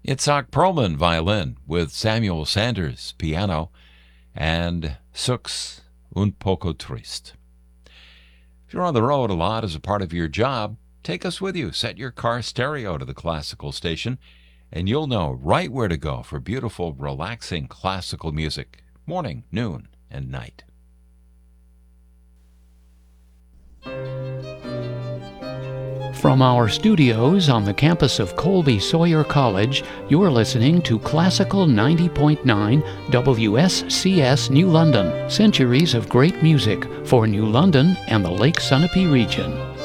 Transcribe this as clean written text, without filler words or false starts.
Itzhak Perlman, violin, with Samuel Sanders, piano, and Sux un poco triste. If you're on the road a lot as a part of your job, take us with you. Set your car stereo to the classical station, and you'll know right where to go for beautiful, relaxing classical music, morning, noon, and night. From our studios on the campus of Colby Sawyer College, you're listening to Classical 90.9 WSCS New London. Centuries of great music for New London and the Lake Sunapee region.